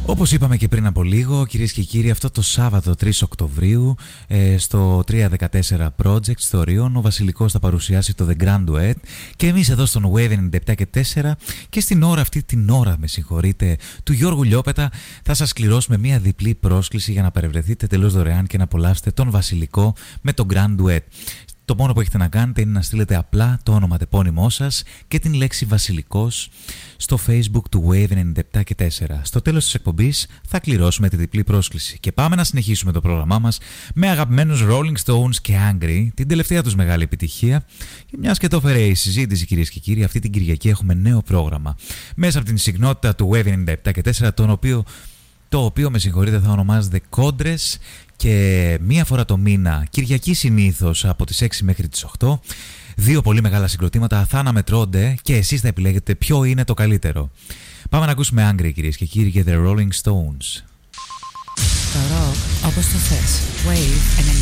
Όπως είπαμε και πριν από λίγο, κυρίες και κύριοι, αυτό το Σάββατο 3 Οκτωβρίου στο 314 Project στο Ριόν, ο Βασιλικός θα παρουσιάσει το The Grand Duet και εμείς εδώ στον Wave 97 και 4 και στην ώρα αυτή, του Γιώργου Λιόπετα, θα σας κληρώσουμε μια διπλή πρόσκληση για να παρευρεθείτε τελώς δωρεάν και να απολαύσετε τον Βασιλικό με το Grand Duet. Το μόνο που έχετε να κάνετε είναι να στείλετε απλά το όνομα τεπώνυμό σας και την λέξη Βασιλικός στο Facebook του Wave 97 και 4. Στο τέλος της εκπομπής θα κληρώσουμε τη διπλή πρόσκληση. Και πάμε να συνεχίσουμε το πρόγραμμά μας με αγαπημένους Rolling Stones και Angry, την τελευταία τους μεγάλη επιτυχία. Και μιας και το έφερε η συζήτηση, κυρίες και κύριοι, αυτή την Κυριακή έχουμε νέο πρόγραμμα. Μέσα από την συχνότητα του Wave 97 και 4, το οποίο με συγχωρείτε θα ονομάζεται Κόντρες, και μία φορά το μήνα, Κυριακή συνήθως από τις 6 μέχρι τις 8, δύο πολύ μεγάλα συγκροτήματα θα αναμετρώνται και εσείς θα επιλέγετε ποιο είναι το καλύτερο. Πάμε να ακούσουμε Angry, κυρίες και κύριοι, και The Rolling Stones. Το rock όπως το θες. Wave 97.